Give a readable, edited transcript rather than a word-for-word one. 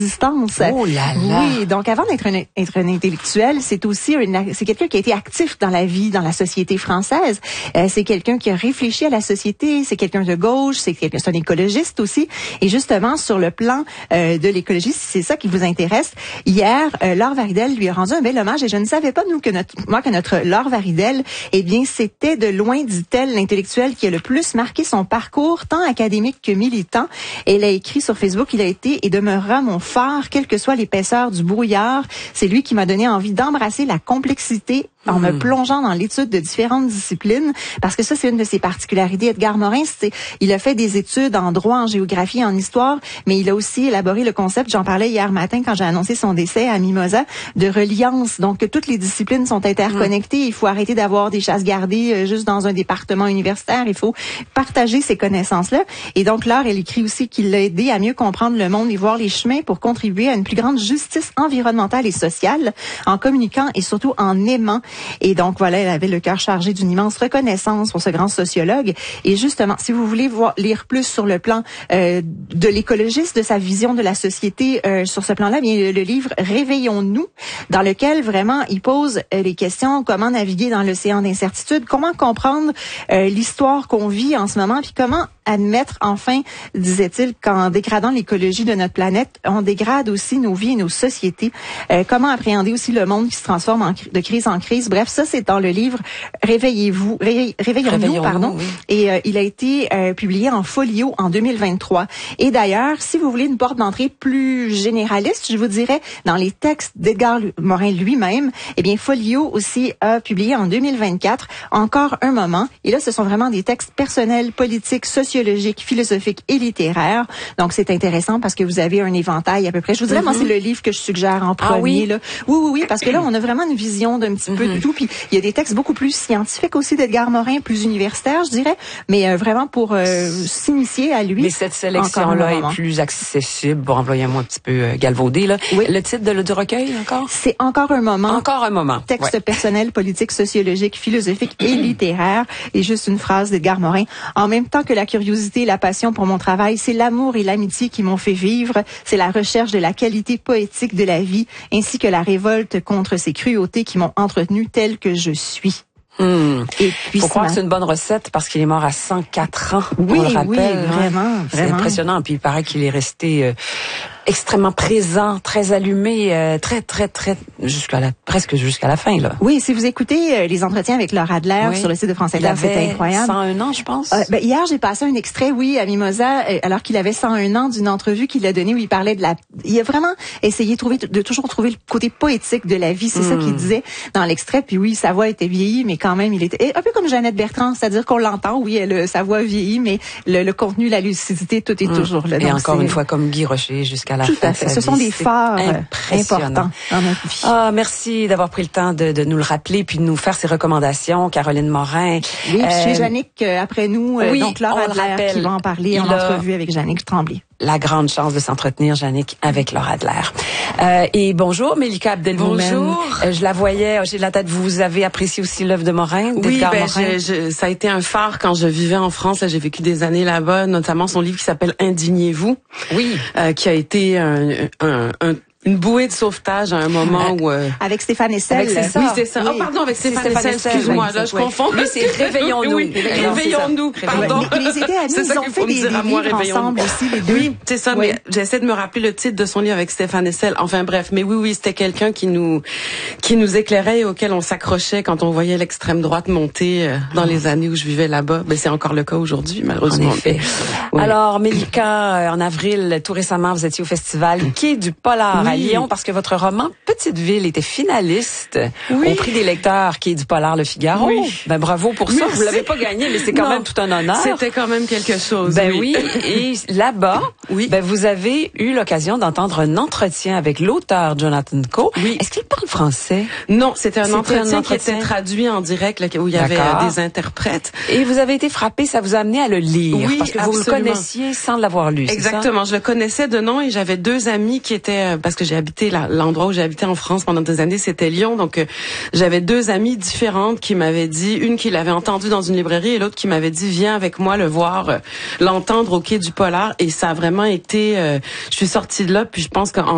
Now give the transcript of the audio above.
existence. Oh là là. Oui, donc avant d'être un intellectuel, c'est aussi c'est quelqu'un qui a été actif dans la vie, dans la société française. C'est quelqu'un qui a réfléchi à la société, c'est quelqu'un de gauche, c'est un écologiste aussi. Et justement, sur le plan de l'écologie, si c'est ça qui vous intéresse, hier, Laure Varidel lui a rendu un bel hommage et je ne savais pas, que notre Laure Varidel, eh bien, c'était de loin, dit-elle, l'intellectuel qui a le plus marqué son parcours, tant académique que militant. Elle a écrit sur Facebook, il a été et demeurera mon phare, quelle que soit l'épaisseur du brouillard. C'est lui qui m'a donné envie d'embrasser la complexité en me plongeant dans l'étude de différentes disciplines, parce que ça, c'est une de ses particularités. Edgar Morin, il a fait des études en droit, en géographie, en histoire, mais il a aussi élaboré le concept, j'en parlais hier matin quand j'ai annoncé son décès à Mimosa, de reliance. Donc, que toutes les disciplines sont interconnectées. Il faut arrêter d'avoir des chasses gardées juste dans un département universitaire. Il faut partager ces connaissances-là. Et donc, Laure, elle écrit aussi qu'il l'a aidé à mieux comprendre le monde et voir les chemins pour contribuer à une plus grande justice environnementale et sociale, en communiquant et surtout en aimant. Et donc, voilà, elle avait le cœur chargé d'une immense reconnaissance pour ce grand sociologue. Et justement, si vous voulez lire plus sur le plan de l'écologiste, de sa vision de la société sur ce plan-là, bien le livre Réveillons-nous, dans lequel vraiment il pose les questions comment naviguer dans l'océan d'incertitude, comment comprendre l'histoire qu'on vit en ce moment, puis comment admettre enfin, disait-il, qu'en dégradant l'écologie de notre planète, on dégrade aussi nos vies et nos sociétés. Comment appréhender aussi le monde qui se transforme de crise en crise. Bref, ça, c'est dans le livre Réveillons-nous, pardon. Oui. Et il a été publié en folio en 2023. Et d'ailleurs, si vous voulez une porte d'entrée plus généraliste, je vous dirais, dans les textes d'Edgar Morin lui-même, eh bien, Folio aussi a publié en 2024 Encore un moment. Et là, ce sont vraiment des textes personnels, politiques, sociologiques, philosophiques et littéraires. Donc, c'est intéressant parce que vous avez un éventail à peu près. Je vous dirais, moi, c'est le livre que je suggère en premier. Ah oui? Là. Oui, parce que là, on a vraiment une vision d'un petit peu de tout. Puis, il y a des textes beaucoup plus scientifiques aussi d'Edgar Morin, plus universitaires, je dirais, mais vraiment pour s'initier à lui. Mais cette sélection-là est plus accessible, pour employer un mot un petit peu galvaudé. Là. Oui. Le titre du recueil, encore? C'est Encore un moment. Encore un moment. Texte personnel, politique, sociologique, philosophique et littéraire. Et juste une phrase d'Edgar Morin. En même temps que la curiosité et la passion pour mon travail, c'est l'amour et l'amitié qui m'ont fait vivre. C'est la recherche de la qualité poétique de la vie, ainsi que la révolte contre ces cruautés qui m'ont entretenu tel que je suis. Et puis, faut croire que c'est une bonne recette parce qu'il est mort à 104 ans. Oui, on le rappelle, oui, vraiment. C'est impressionnant. Puis il paraît qu'il est resté extrêmement présent, très allumé, très presque jusqu'à la fin là. Oui, si vous écoutez les entretiens avec Laure Adler sur le site de France Inter, c'est incroyable. 101 ans, je pense. Hier, j'ai passé un extrait, à Mimosa, alors qu'il avait 101 ans, d'une entrevue qu'il a donnée où il parlait il a vraiment essayé de toujours trouver le côté poétique de la vie. C'est ça qu'il disait dans l'extrait. Puis oui, sa voix était vieillie, mais quand même, il était un peu comme Jeannette Bertrand, c'est-à-dire qu'on l'entend, oui, sa voix vieillit, mais le contenu, la lucidité, tout est toujours là. Et donc, encore une fois, comme Guy Rocher, jusqu'à la fin. Tout à fait. Ce sont des phares importants dans notre vie. Ah, merci d'avoir pris le temps de nous le rappeler puis de nous faire ces recommandations, Caroline Morin. Oui, puis chez Yannick, après nous, donc Laure Adler qui va en parler en entrevue avec Yannick Tremblay. La grande chance de s'entretenir, Yannick, avec Laure Adler. Et bonjour, Mélika Abdelmoumen. Bonjour. Je la voyais, j'ai la tête. Vous avez apprécié aussi l'œuvre de Morin, d'Edgar Morin? Ça a été un phare quand je vivais en France. Là, j'ai vécu des années là-bas, notamment son livre qui s'appelle Indignez-vous. Oui. Qui a été une bouée de sauvetage à un moment où... Avec Stéphane Hessel. Oui, c'est ça. Oui. Oh, pardon, avec Stéphane Hessel, excuse-moi, là, je confonds. Lui, c'est Réveillons-nous. Oui, Réveillons-nous, pardon. Mais ils étaient amis, ils ont fait des livres ensemble aussi, les deux. Oui, c'est ça, mais j'essaie de me rappeler le titre de son livre avec Stéphane Hessel. Enfin bref, mais oui, c'était quelqu'un qui nous éclairait et auquel on s'accrochait quand on voyait l'extrême droite monter dans les années où je vivais là-bas. Ben, c'est encore le cas aujourd'hui, malheureusement. En effet. Oui. Alors, Mélika, en avril, tout récemment, vous étiez au festival Quai du Polar à Lyon parce que votre roman Petite Ville était finaliste au prix des lecteurs Quai du Polar Le Figaro. Oui. Ben bravo pour ça. Vous l'avez pas gagné, mais c'est quand même tout un honneur. C'était quand même quelque chose. Ben oui. Et là-bas, ben vous avez eu l'occasion d'entendre un entretien avec l'auteur Jonathan Coe. Oui. Est-ce qu'il parle français? Non, c'était un entretien qui était traduit en direct là, où il y avait des interprètes. Et vous avez été frappé, ça vous a amené à le lire parce que absolument. Vous le connaissiez sans l'avoir lu. Exactement, je le connaissais de nom et j'avais deux amis qui étaient parce que j'ai habité l'endroit où j'ai habité en France pendant des années, c'était Lyon. Donc j'avais deux amies différentes qui m'avaient dit, une qui l'avait entendu dans une librairie et l'autre qui m'avait dit viens avec moi le voir, l'entendre au Quai du Polar. Et ça a vraiment été, je suis sortie de là puis je pense qu'en